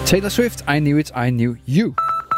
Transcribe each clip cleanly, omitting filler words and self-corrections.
Taylor Swift, I Knew It, I Knew You.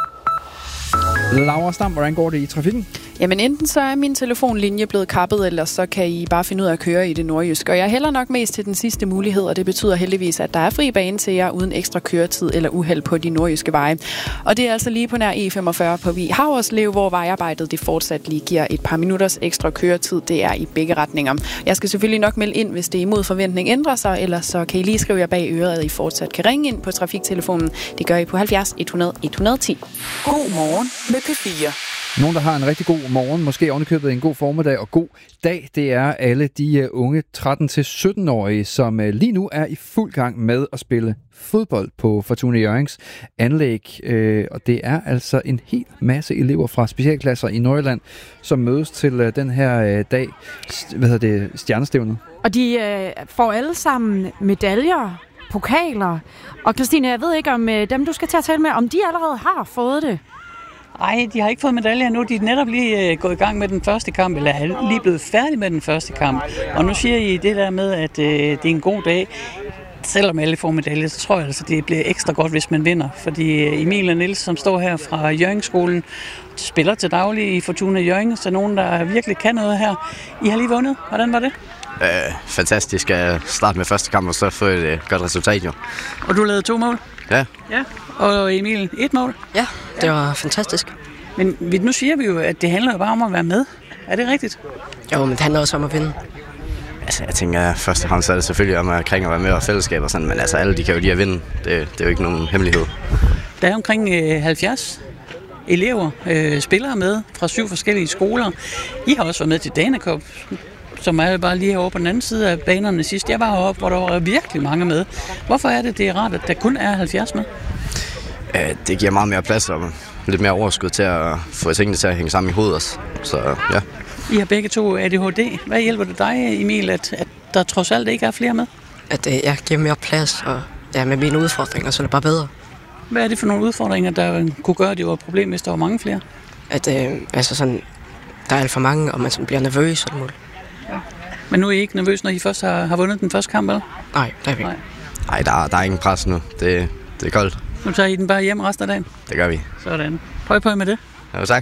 Laura Stam, hvordan går det i trafikken? Jamen enten så er min telefonlinje blevet kappet, eller så kan I bare finde ud af at køre i det nordjyske. Og jeg hælder nok mest til den sidste mulighed, og det betyder heldigvis, at der er fri bane til jer uden ekstra køretid eller uheld på de nordjyske veje. Og det er altså lige på nær E45 på Vig Havreslev, hvor vejarbejdet det fortsat lige giver et par minutters ekstra køretid. Det er i begge retninger. Jeg skal selvfølgelig nok melde ind, hvis det imod forventning ændrer sig, eller så kan I lige skrive jer bag øret, at I fortsat kan ringe ind på trafiktelefonen. Det gør I på 70 100 110. God morgen med P4. Nogen, der har en rigtig god morgen, måske ovenikøbet en god formiddag og god dag, det er alle de unge 13-17-årige, som lige nu er i fuld gang med at spille fodbold på Fortuna Hjørrings anlæg. Og det er altså en hel masse elever fra specialklasser i Nordjylland, som mødes til den her dag, stjernestævnet. Og de får alle sammen medaljer, pokaler. Og Christine, jeg ved ikke om dem, du skal til at tale med, om de allerede har fået det. Nej, de har ikke fået medaljer endnu. De er netop lige gået i gang med den første kamp, eller er lige blevet færdig med den første kamp. Og nu siger I det der med, at det er en god dag. Selvom alle får medaljer, så tror jeg altså, det bliver ekstra godt, hvis man vinder. Fordi Emil og Niels, som står her fra Hjørringskolen, spiller til daglig i Fortuna Hjørring, så nogen, der virkelig kan noget her. I har lige vundet. Hvordan var det? Fantastisk at starte med første kamp, og så få et godt resultat, jo. Og du lavede 2 mål? Ja. Og Emil 1 mål? Ja, det var fantastisk. Men nu siger vi jo, at det handler jo bare om at være med. Er det rigtigt? Jo, men det handler også om at vinde. Altså, jeg tænker, at først og fremmest er det selvfølgelig om at være med og fællesskab og sådan, men altså, alle de kan jo lide at vinde. Det er jo ikke nogen hemmelighed. Der er omkring 70 elever, spillere med fra 7 forskellige skoler. I har også været med til Dana Cup, som er bare lige herovre på den anden side af banerne sidst. Jeg var heroppe, hvor der var virkelig mange med. Hvorfor er det er rart, at der kun er 70 med? Det giver meget mere plads og lidt mere overskud til at få tingene til at hænge sammen i hovedet også. Så ja. I har begge to ADHD. Hvad hjælper det dig, Emil, at der trods alt ikke er flere med? At jeg giver mere plads, og ja, med mine udfordringer, så er det bare bedre. Hvad er det for nogle udfordringer, der kunne gøre, at det var et problem, hvis der var mange flere? At altså sådan, der er alt for mange, og man sådan bliver nervøs og det. Ja. Men nu er I ikke nervøs, når I først har vundet den første kamp, eller? Nej, det er vi ikke. Nej, der er ingen pres nu. Det er koldt. Nu tager I den bare hjem resten af dagen? Det gør vi. Sådan. Prøv med det. Ja, tak.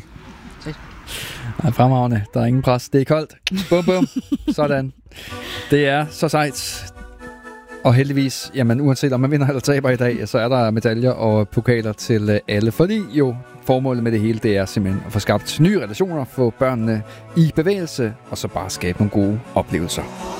Nej, fremragende. Der er ingen pres. Det er koldt. Bum, bum. Sådan. Det er så sejt. Og heldigvis, jamen uanset om man vinder eller taber i dag, så er der medaljer og pokaler til alle. Fordi jo, formålet med det hele, det er simpelthen at få skabt nye relationer, få børnene i bevægelse, og så bare skabe nogle gode oplevelser.